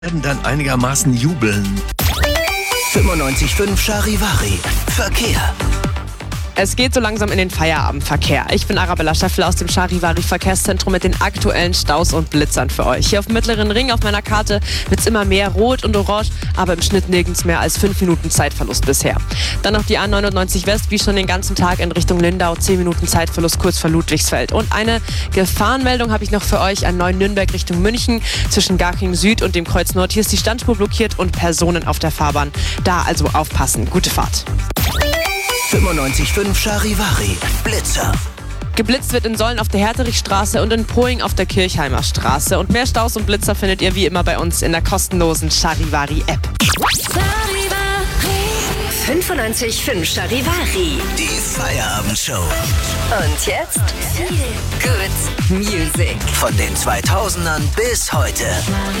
werden dann einigermaßen jubeln. 95.5 Charivari. Verkehr. Es geht so langsam in den Feierabendverkehr. Ich bin Arabella Scheffler aus dem Charivari Verkehrszentrum mit den aktuellen Staus und Blitzern für euch. Hier auf dem Mittleren Ring auf meiner Karte wird's immer mehr rot und orange, aber im Schnitt nirgends mehr als 5 Minuten Zeitverlust bisher. Dann noch die A99 West, wie schon den ganzen Tag in Richtung Lindau, 10 Minuten Zeitverlust kurz vor Ludwigsfeld. Und eine Gefahrenmeldung habe ich noch für euch an Neu-Nürnberg Richtung München zwischen Garching Süd und dem Kreuz Nord. Hier ist die Standspur blockiert und Personen auf der Fahrbahn. Da also aufpassen. Gute Fahrt. 95.5 Charivari. Blitzer. Geblitzt wird in Solln auf der Herterichstraße und in Poing auf der Kirchheimer Straße. Und mehr Staus und Blitzer findet ihr wie immer bei uns in der kostenlosen Charivari-App. 95.5 Charivari. Die Feierabendshow. Und jetzt Good Music. Von den 2000ern bis heute.